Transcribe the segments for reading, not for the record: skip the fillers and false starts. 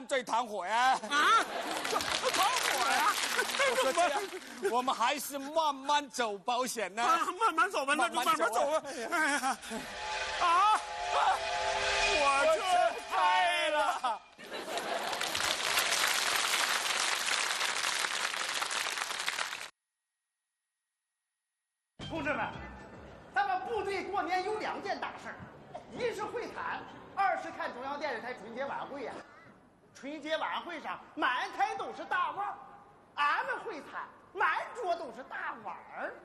犯罪团伙呀！ 啊，团伙呀！ 我说这样，我们还是慢慢走保险呢。 慢慢走吧，那就慢慢走吧。哎呀，啊！我这拍了。 同志们，咱们部队过年有2件大事儿，一是会谈，2是看中央电视台春节晚会呀。春节晚会上满台都是大腕儿，俺们会谈满桌都是大碗儿。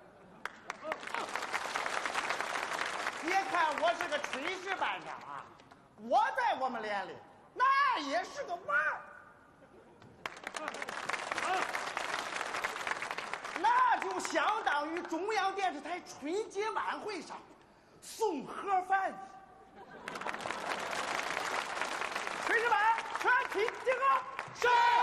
别看我是个炊事班长啊，我在我们连里那也是个腕儿。那就相当于中央电视台春节晚会上送盒饭的。炊事班全体集合。是。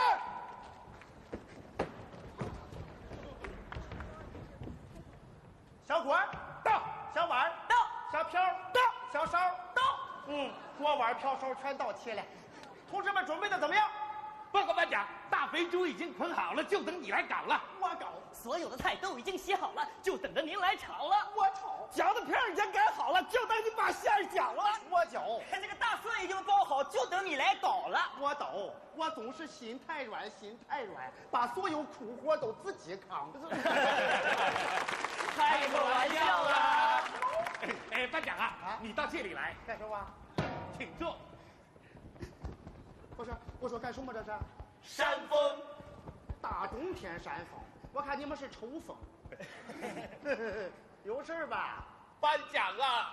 小锅到，小碗到，小瓢到，小勺到。锅碗瓢勺全到齐了。同志们准备的怎么样？ 报告班长，大肥猪已经捆好了，就等你来搞了。 我搞。 所有的菜都已经洗好了，就等着您来炒了。 我炒。 饺子皮已经擀好了，就等你把馅儿搅了。 我搅。 这个大蒜已经包好，就等你来搞了。 我抖。我总是心太软，心太软，把所有苦活都自己扛。 开个玩笑啦！ 哎，班长啊，你到这里来干什么？ 请坐。 我说干什么这是？ 扇风。 大冬天扇风，我看你们是抽风。有事吧？ 班长啊，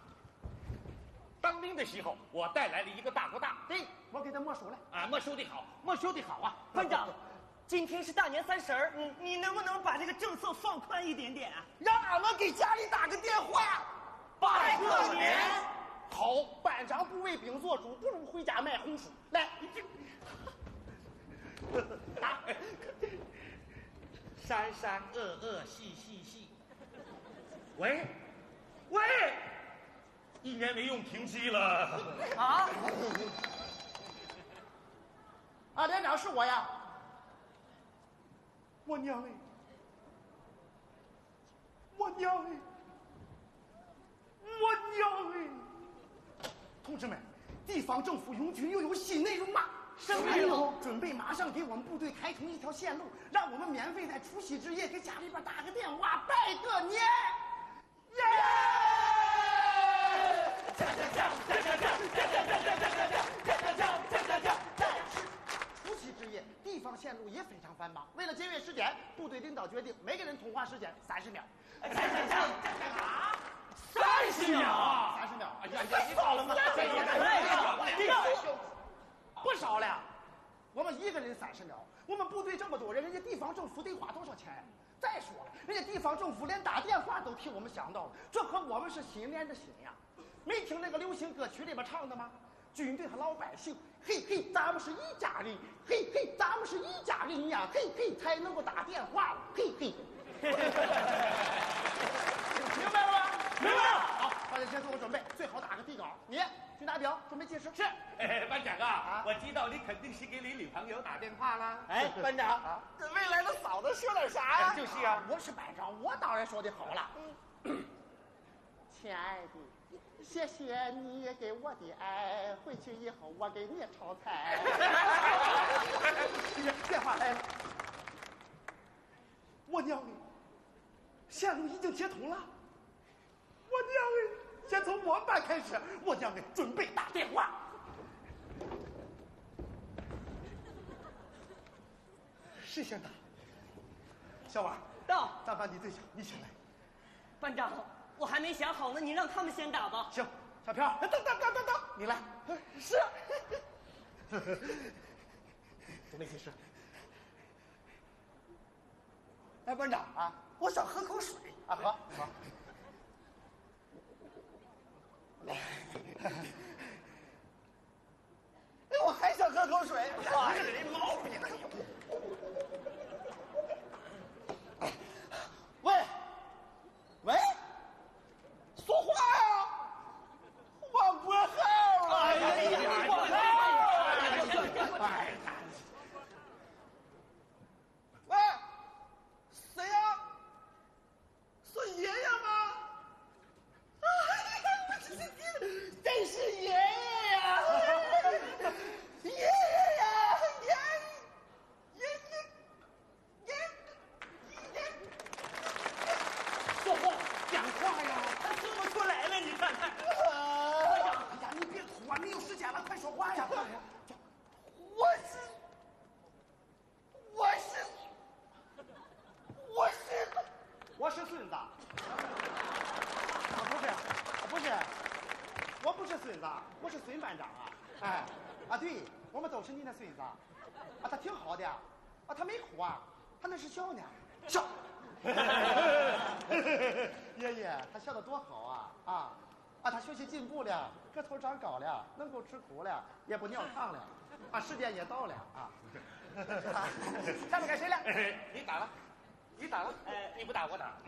当兵的时候我带来了一个大哥大， 对，我给他没收了。 啊，没收的好，没收的好啊。 班长，今天是大年30，你能不能把这个政策放宽一点点啊？ 让俺们给家里打个电话， 拜个年。 好，班长不为兵做主，不如回家卖红薯。来， 打。三三二二细细细。喂，1年没用停机了。 啊？ 啊，连长是我呀。我娘哎！我娘哎！我娘哎！同志们，地方政府永军又有新内容了。 什么内容？ 准备马上给我们部队开通一条线路，让我们免费在除夕之夜给家里边打个电话，拜个年。耶！但是除夕之夜，地方线路也非常繁忙。为了节约时间，部队领导决定每个人通话时间30秒。 干嘛？30秒 ？30秒！ 哎呀，你到了吗？ 不少了，我们一个人30秒。我们部队这么多人，人家地方政府得花多少钱呀？再说了，人家地方政府连打电话都替我们想到了，这和我们是心连着心呀。没听那个流行歌曲里边唱的吗？军队和老百姓，嘿嘿，咱们是一家人，嘿嘿，咱们是一家人呀，嘿嘿，才能够打电话，嘿嘿。明白了吗？ 明白了。好， 大家先做个准备，最好打个底稿。你军大表准备计时。 是。班长啊，我知道你肯定是给你女朋友打电话啦。 哎，班长，跟未来的嫂子说点啥呀？ 就是啊， 我是班长，我当然说的好了。亲爱的，谢谢你给我的爱，回去以后我给你炒菜。电话来了，我娘哎，线路已经接通了。我娘哎，先从我班开始，我娘哎，准备打电话。谁先打？小婉到。 咱班的队长，你先来。 班长，我还没想好呢，你让他们先打吧。 行，小飘，等，你来。是。准备计时。哎，班长啊，我想喝口水啊，喝。来。哎，我还想喝口水。哎，这毛病。喂，说话呀！我不好了。哎呀， 子，我是孙班长啊。哎，啊对，我们都是你的孙子。啊，他挺好的。啊，他没哭啊，他那是笑呢。笑。爷爷，他笑得多好啊！他学习进步了，个头长高了，能够吃苦了，也不尿炕了。啊，时间也到了啊。下面该谁了？ 你打了，你打了，你不打我打。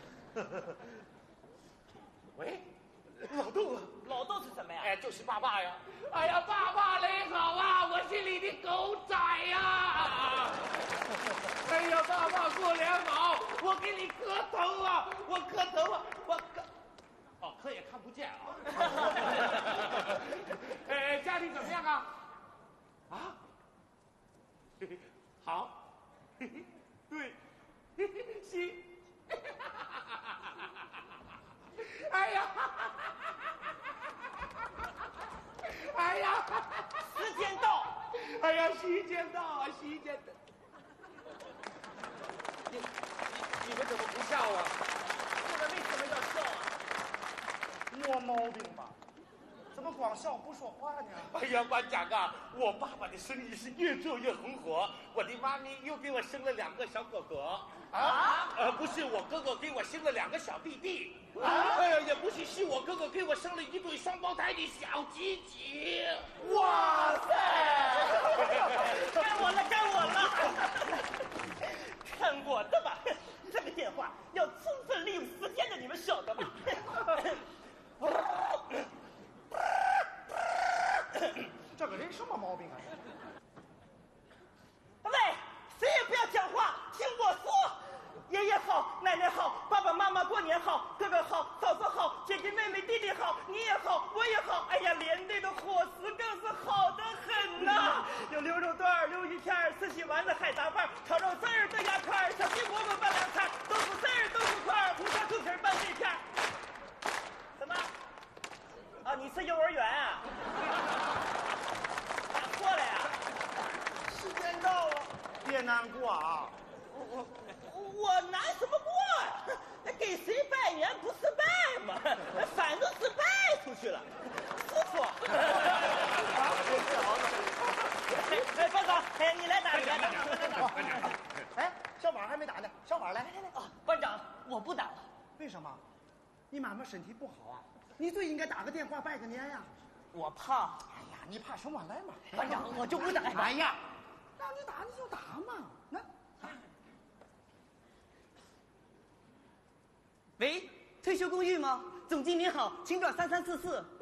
喂，老豆， 老豆是什么呀？ 哎，就是爸爸呀。哎呀，爸爸你好啊，我是你的狗仔呀。哎呀，爸爸过年好，我给你磕头啊，我磕头啊，我磕。哦，磕也看不见啊。家里怎么样啊？啊？好。对。行。哎呀！哎呀！ 时间到！ 哎呀，时间到啊，时间到！你们怎么不笑啊？ 这个为什么要笑啊？ 没毛病吧？怎么光笑不说话呢？ 哎呀，班长啊，我爸爸的生意是越做越红火，我的妈咪又给我生了2个小哥哥。不是我哥哥给我生了2个小弟弟。哎呀，也不是我哥哥给我生了1对双胞胎的小鸡鸡。 哇塞！ 该我了，该我了！看我的吧，这个电话要充分利用时间的，你们晓得吧？ 这个人什么毛病啊？ 喂，谁也不要讲话，听我说。爷爷好，奶奶好，爸爸妈妈过年好，哥哥好，嫂子好，姐姐妹妹弟弟好，你也好，我也好。哎呀，连队的伙食更是好得很呐！有溜肉段、溜鱼片、四喜丸子、海杂饭、炒肉丝儿、豆芽块、小鸡饽饽拌凉菜、豆腐丝儿、豆腐块、红烧猪皮拌肺片。什么？啊，你是幼儿园啊？打错了呀？ 时间到了，别难过啊。 我难什么过呀？给谁拜年不是拜吗？反正是拜出去了。师傅，哎，班长，哎，你来打，你来打。 哎，小婉还没打呢，小婉来。 啊，班长，我不打了。 为什么？你妈妈身体不好啊，你最应该打个电话拜个年呀。 我怕。 哎呀，你怕什么？来嘛。 班长，我就不打。 哎呀，让你打你就打嘛。那。 喂，退休公寓吗？总经理好，请转3344。